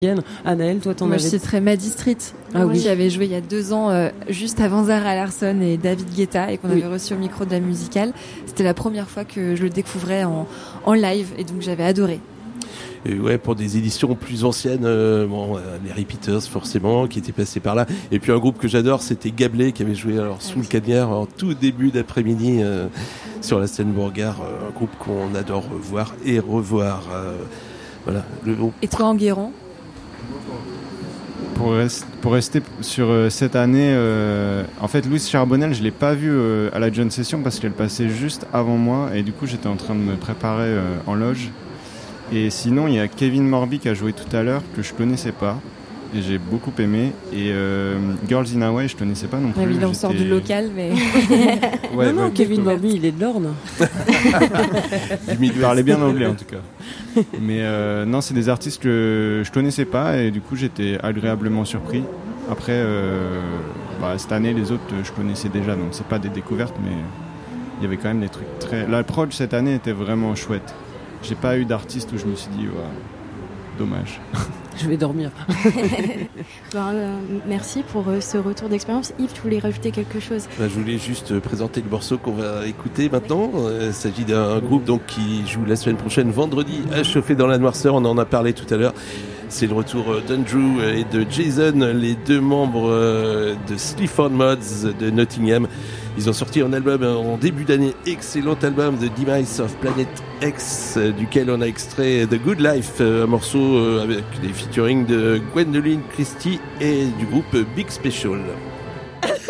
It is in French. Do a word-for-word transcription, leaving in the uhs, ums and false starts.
Anaëlle, toi, t'en Moi, avais... je citerais Maddie Street, ah, oui. qui avait joué il y a deux ans, euh, juste avant Zara Larsson et David Guetta, et qu'on oui. avait reçu au micro de la musicale. C'était la première fois que je le découvrais en, en live, et donc j'avais adoré. Et ouais, pour des éditions plus anciennes, euh, bon, euh, les Repeaters forcément, qui étaient passés par là. Et puis un groupe que j'adore, c'était Gablé, qui avait joué alors sous ah, le cagnard en tout début d'après-midi euh, sur la scène Bourgard, euh, un groupe qu'on adore voir et revoir. Euh, voilà. Le groupe. Et toi, Enguerrand ? Pour, rest, pour rester sur euh, cette année, euh, en fait, Louise Charbonnel, je l'ai pas vue euh, à la John Session parce qu'elle passait juste avant moi, et du coup, j'étais en train de me préparer euh, en loge. Et sinon, il y a Kevin Morby qui a joué tout à l'heure, que je connaissais pas, et j'ai beaucoup aimé. Et euh, Girls in Hawaii, je connaissais pas non plus. Oui, on sort du local, mais... ouais, non, non, ouais, Kevin Morby, il est de l'Orne. Il parlait bien anglais, en tout cas. Mais euh, non, c'est des artistes que je connaissais pas, et du coup, j'étais agréablement surpris. Après, euh, bah, cette année, les autres, je connaissais déjà, donc c'est pas des découvertes, mais il y avait quand même des trucs très... La prod cette année était vraiment chouette. J'ai pas eu d'artiste où je me suis dit, ouais, dommage. Je vais dormir. ben, euh, merci pour euh, ce retour d'expérience. Yves, tu voulais rajouter quelque chose ? Ben, je voulais juste présenter le morceau qu'on va écouter maintenant. Euh, il s'agit d'un groupe donc, qui joue la semaine prochaine, vendredi, à Chauffer dans la Noirceur. On en a parlé tout à l'heure. C'est le retour d'Andrew et de Jason, les deux membres de Sleaford Mods de Nottingham. Ils ont sorti un album en début d'année, excellent album de Demise of Planet X, duquel on a extrait The Good Life, un morceau avec des featuring de Gwendoline Christie et du groupe Big Special.